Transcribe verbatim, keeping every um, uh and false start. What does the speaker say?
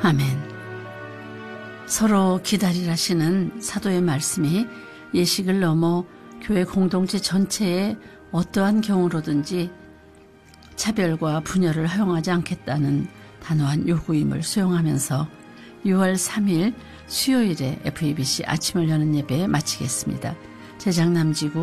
아멘. 서로 기다리라시는 사도의 말씀이 예식을 넘어 교회 공동체 전체에 어떠한 경우로든지 차별과 분열을 허용하지 않겠다는 단호한 요구임을 수용하면서 유월 삼일 수요일에 에프이비씨 아침을 여는 예배 마치겠습니다. 제작 남지구